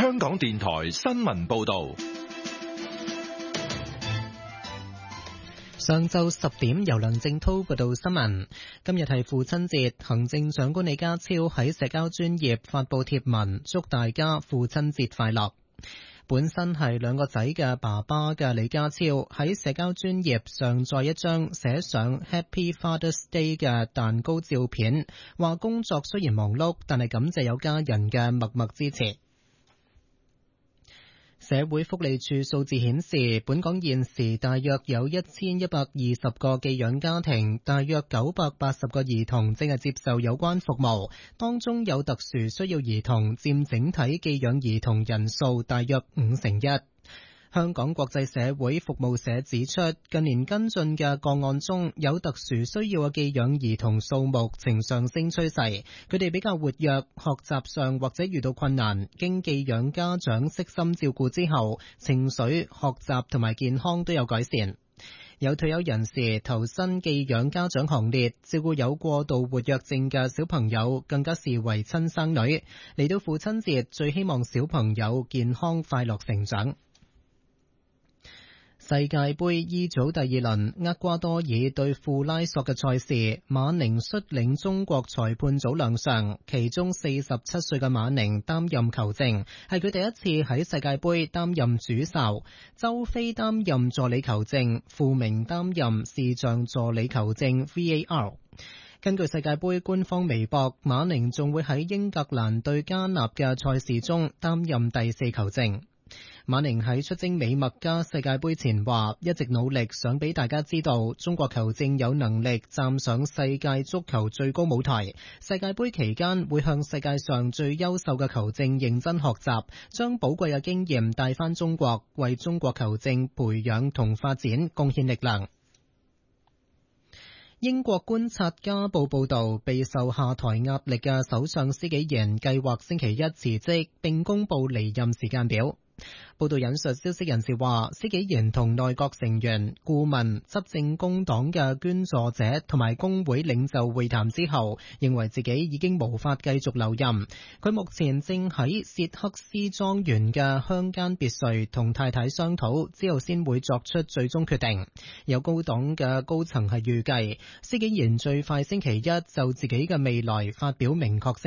香港電台新聞報道。 上晝10點，由梁正濤報道新聞。今日係父親節，行政長官李家超喺社交專頁發布貼文，祝大家父親節快樂。本身係兩個仔嘅爸爸嘅李家超喺社交專頁上載一張寫上 Happy Father's Day 嘅蛋糕照片，話工作雖然忙碌，但係感謝有家人嘅默默支持。社會福利署數字顯示，本港現時大約有1120個寄養家庭，大約980個兒童正係接受有關服務，當中有特殊需要兒童佔整體寄養兒童人數大約1/5。香港國際社會服務社指出，近年跟進嘅個案中有特殊需要嘅寄養兒童數目呈上升趨勢，佢哋比較活躍，學習上或者遇到困難，經寄養家長悉心照顧之後，情緒、學習同埋健康都有改善。有退休人士投身寄養家長行列，照顧有過度活躍症嘅小朋友，更加視為親生女。嚟到父親節，最希望小朋友健康快樂成長。世界盃 E 組第二輪，厄瓜多爾對庫拉索嘅賽事，馬寧率領中國裁判組亮相，其中47歲嘅馬寧擔任球證，係佢第一次喺世界盃擔任主哨。周飛擔任助理球證，傅明擔任視像助理球證 VAR。根據世界盃官方微博，馬寧仲會喺英格蘭對加納嘅賽事中擔任第4球證。馬寧喺出征美墨加世界盃前話，一直努力想俾大家知道中國球證有能力站上世界足球最高舞台。世界盃期間會向世界上最優秀嘅球證認真學習，將寶貴嘅經驗帶返中國，為中國球證培養同發展貢獻力量。英國觀察家報道，備受下台壓力嘅首相施紀賢計劃星期一辭職，並公布離任時間表。報道引述消息人士話，施紀賢同內閣成員、顧問、執政工黨嘅捐助者同埋工會領袖會談之後，認為自己已經無法繼續留任。佢目前正喺薛克斯莊園嘅鄉間別墅同太太商討，之後先會作出最終決定。有高黨嘅高層係預計，施紀賢最快星期一就自己嘅未來發表明確